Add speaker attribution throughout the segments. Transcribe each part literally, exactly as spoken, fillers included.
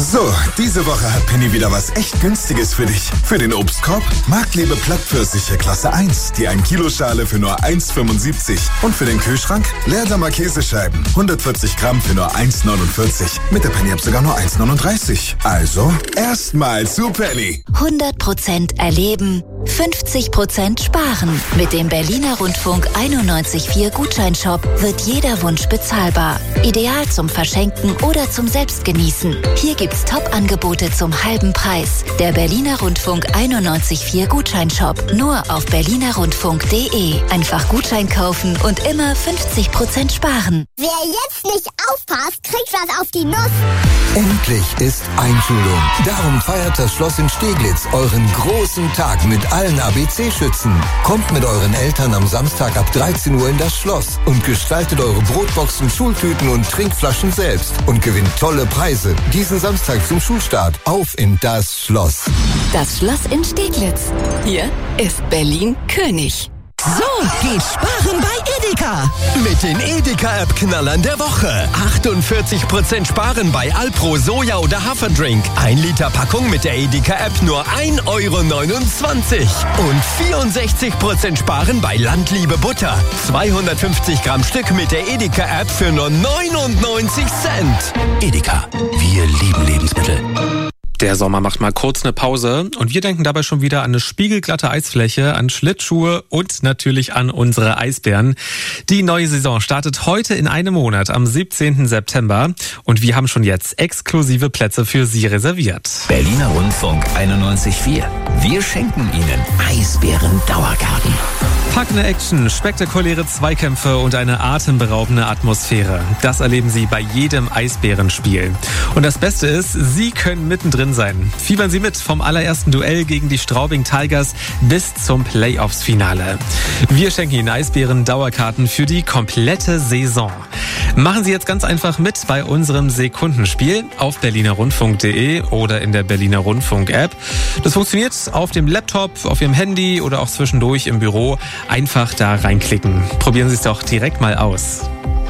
Speaker 1: So, diese Woche hat Penny wieder was echt Günstiges für dich. Für den Obstkorb Marktliebe Plattpfirsiche Klasse eins, die ein Kilo Schale für nur eins Komma fünfundsiebzig. Und für den Kühlschrank Leerdammer Käsescheiben, hundertvierzig Gramm für nur eins Komma neunundvierzig. Mit der Penny-App sogar nur eins Komma neununddreißig. Also, erstmal zu Penny.
Speaker 2: hundert Prozent erleben, fünfzig Prozent sparen. Mit dem Berliner Rundfunk einundneunzig Komma vier Gutscheinshop wird jeder Wunsch bezahlbar. Ideal zum Verschenken oder zum Selbstgenießen. Hier gibt's Top-Angebote zum halben Preis. Der Berliner Rundfunk einundneunzig Komma vier Gutscheinshop. Nur auf berliner rundfunk punkt de. Einfach Gutschein kaufen und immer fünfzig Prozent sparen.
Speaker 3: Wer jetzt nicht aufpasst, kriegt was auf die Nuss.
Speaker 4: Endlich ist Einschulung. Darum feiert das Schloss in Steglitz euren großen Tag mit allen A B C-Schützen. Kommt mit euren Eltern am Samstag ab dreizehn Uhr in das Schloss und gestaltet eure Brotboxen, Schultüten und Trinkflaschen selbst und gewinnt tolle Preise. Diesen Samstag zum Schulstart. Auf in das Schloss.
Speaker 2: Das Schloss in Steglitz. Hier ist Berlin König.
Speaker 5: So geht Sparen bei Edeka. Mit den Edeka-App-Knallern der Woche. achtundvierzig Prozent Sparen bei Alpro Soja oder Haferdrink. ein Liter Packung mit der Edeka-App nur ein Euro neunundzwanzig. Und vierundsechzig Prozent Sparen bei Landliebe Butter. zweihundertfünfzig Gramm Stück mit der Edeka-App für nur neunundneunzig Cent. Edeka, wir lieben Lebensmittel.
Speaker 6: Der Sommer macht mal kurz eine Pause und wir denken dabei schon wieder an eine spiegelglatte Eisfläche, an Schlittschuhe und natürlich an unsere Eisbären. Die neue Saison startet heute in einem Monat, am siebzehnten September, und wir haben schon jetzt exklusive Plätze für Sie reserviert.
Speaker 7: Berliner Rundfunk einundneunzig Komma vier. Wir schenken Ihnen Eisbären-Dauerkarten.
Speaker 6: Packende Action, spektakuläre Zweikämpfe und eine atemberaubende Atmosphäre. Das erleben Sie bei jedem Eisbärenspiel. Und das Beste ist, Sie können mittendrin sein. Fiebern Sie mit vom allerersten Duell gegen die Straubing Tigers bis zum Playoffs-Finale. Wir schenken Ihnen Eisbären-Dauerkarten für die komplette Saison. Machen Sie jetzt ganz einfach mit bei unserem Sekundenspiel auf berliner rundfunk punkt de oder in der Berliner Rundfunk-App. Das funktioniert auf dem Laptop, auf Ihrem Handy oder auch zwischendurch im Büro. Einfach da reinklicken. Probieren Sie es doch direkt mal aus.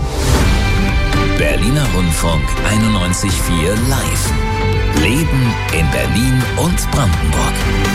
Speaker 7: Berliner Rundfunk einundneunzig Komma vier live. Leben in Berlin und Brandenburg.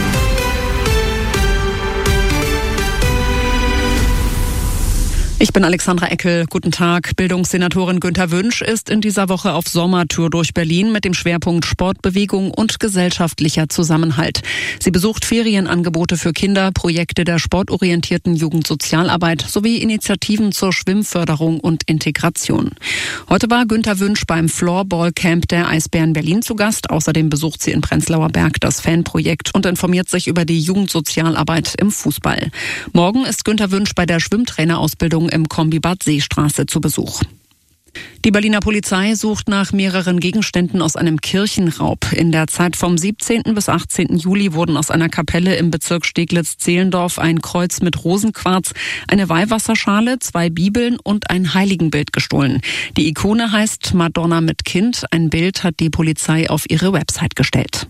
Speaker 8: Ich bin Alexandra Eckel. Guten Tag. Bildungssenatorin Günther Wünsch ist in dieser Woche auf Sommertour durch Berlin mit dem Schwerpunkt Sport, Bewegung und gesellschaftlicher Zusammenhalt. Sie besucht Ferienangebote für Kinder, Projekte der sportorientierten Jugendsozialarbeit sowie Initiativen zur Schwimmförderung und Integration. Heute war Günther Wünsch beim Floorball-Camp der Eisbären Berlin zu Gast. Außerdem besucht sie in Prenzlauer Berg das Fanprojekt und informiert sich über die Jugendsozialarbeit im Fußball. Morgen ist Günther Wünsch bei der Schwimmtrainerausbildung im Kombibad Seestraße zu Besuch. Die Berliner Polizei sucht nach mehreren Gegenständen aus einem Kirchenraub. In der Zeit vom siebzehnten bis achtzehnten Juli wurden aus einer Kapelle im Bezirk Steglitz-Zehlendorf ein Kreuz mit Rosenquarz, eine Weihwasserschale, zwei Bibeln und ein Heiligenbild gestohlen. Die Ikone heißt Madonna mit Kind. Ein Bild hat die Polizei auf ihre Website gestellt.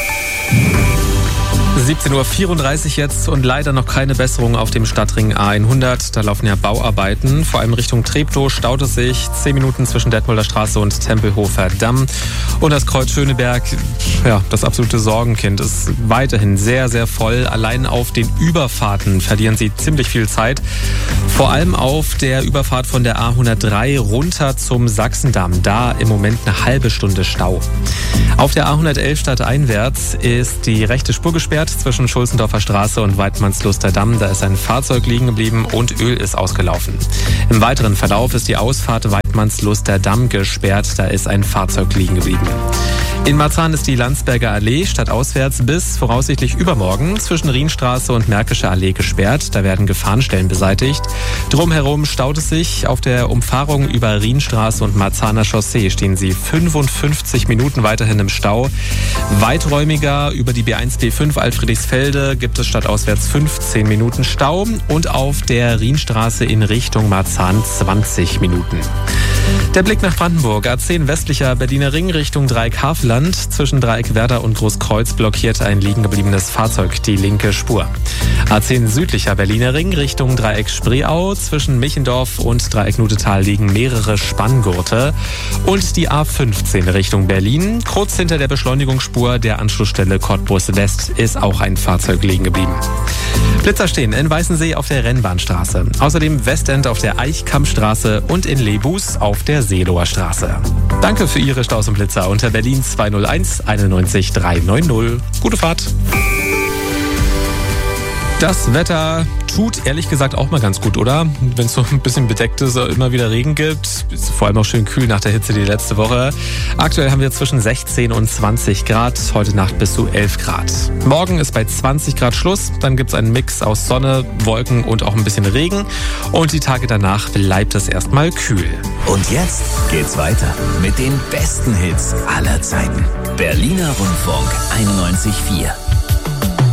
Speaker 6: siebzehn Uhr vierunddreißig jetzt und leider noch keine Besserung auf dem Stadtring A hundert. Da laufen ja Bauarbeiten. Vor allem Richtung Treptow staut es sich. Zehn Minuten zwischen Detmolder Straße und Tempelhofer Damm. Und das Kreuz Schöneberg, ja, das absolute Sorgenkind, ist weiterhin sehr, sehr voll. Allein auf den Überfahrten verlieren Sie ziemlich viel Zeit. Vor allem auf der Überfahrt von der A hundertdrei runter zum Sachsendamm. Da im Moment eine halbe Stunde Stau. Auf der A hundertelf stadteinwärts ist die rechte Spur gesperrt zwischen Schulzendorfer Straße und Weidmannsluster Damm. Da ist ein Fahrzeug liegen geblieben und Öl ist ausgelaufen. Im weiteren Verlauf ist die Ausfahrt Weidmannsluster Damm gesperrt. Da ist ein Fahrzeug liegen geblieben. In Marzahn ist die Landsberger Allee stadtauswärts bis voraussichtlich übermorgen zwischen Rienstraße und Märkische Allee gesperrt. Da werden Gefahrenstellen beseitigt. Drumherum staut es sich. Auf der Umfahrung über Rienstraße und Marzahner Chaussee stehen Sie fünfundfünfzig Minuten weiterhin im Stau. Weiträumiger über die B eins B fünf Alfriedigsfelde gibt es stadtauswärts fünfzehn Minuten Stau und auf der Rienstraße in Richtung Marzahn zwanzig Minuten. Der Blick nach Brandenburg. A zehn westlicher Berliner Ring Richtung Dreieck Havelland. Zwischen Dreieck Werder und Großkreuz blockiert ein liegen gebliebenes Fahrzeug die linke Spur. A zehn südlicher Berliner Ring Richtung Dreieck Spreeau. Zwischen Michendorf und Dreieck Nutetal liegen mehrere Spanngurte. Und die A fünfzehn Richtung Berlin. Kurz hinter der Beschleunigungsspur der Anschlussstelle Cottbus West ist auch ein Fahrzeug liegen geblieben. Blitzer stehen in Weißensee auf der Rennbahnstraße. Außerdem Westend auf der Eichkammstraße und in Lebus auf der Seeloer Straße. Danke für Ihre Staus und Blitzer unter Berlin zwei null eins einundneunzig dreihundertneunzig. Gute Fahrt. Das Wetter tut ehrlich gesagt auch mal ganz gut, oder? Wenn es so ein bisschen bedeckt ist, immer wieder Regen gibt. Ist vor allem auch schön kühl nach der Hitze die letzte Woche. Aktuell haben wir zwischen sechzehn und zwanzig Grad. Heute Nacht bis zu elf Grad. Morgen ist bei zwanzig Grad Schluss. Dann gibt es einen Mix aus Sonne, Wolken und auch ein bisschen Regen. Und die Tage danach bleibt es erstmal kühl.
Speaker 7: Und jetzt geht's weiter mit den besten Hits aller Zeiten. Berliner Rundfunk einundneunzig Komma vier.